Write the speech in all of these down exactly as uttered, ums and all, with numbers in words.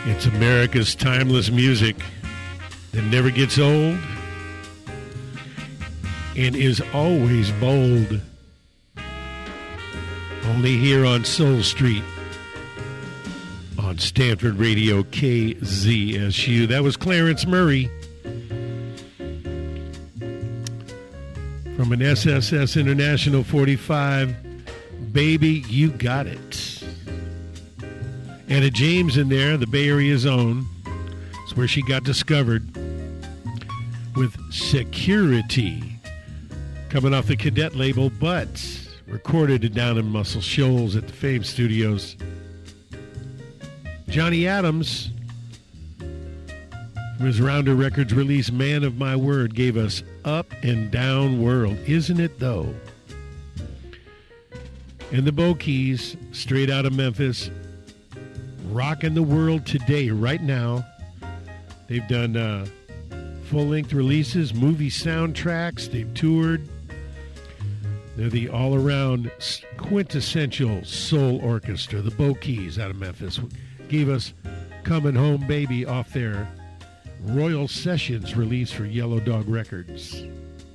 It's America's timeless music that never gets old and is always bold. Only here on Soul Street on Stanford Radio K Z S U. That was Clarence Murray from an S S S International forty-five. Baby, You Got It. Anna James in there, the Bay Area's own. It's where she got discovered with Security, coming off the Cadet label, but recorded down in Muscle Shoals at the Fame Studios. Johnny Adams, from his Rounder Records release, Man of My Word, gave us Up and Down World. Isn't it, though? And the Bokeys, straight out of Memphis, rocking the world today, right now. They've done uh, full-length releases, movie soundtracks. They've toured. They're the all-around quintessential soul orchestra. The Bokeys out of Memphis gave us Coming Home Baby off their Royal Sessions release for Yellow Dog Records.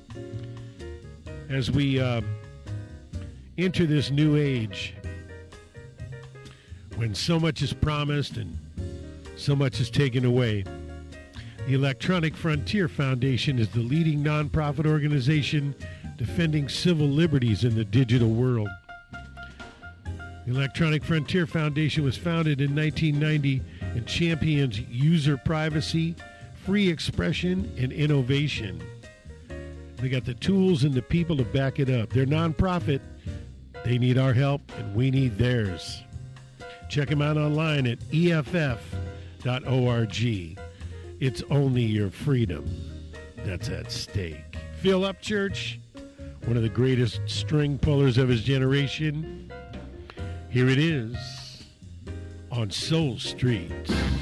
As we uh, enter this new age, when so much is promised and so much is taken away, the Electronic Frontier Foundation is the leading nonprofit organization defending civil liberties in the digital world. The Electronic Frontier Foundation was founded in nineteen ninety and champions user privacy, free expression, and innovation. They got the tools and the people to back it up. They're nonprofit. They need our help, and we need theirs. Check them out online at E F F dot org. It's only your freedom that's at stake. Phil Upchurch, one of the greatest string pullers of his generation. Here it is on Soul Street.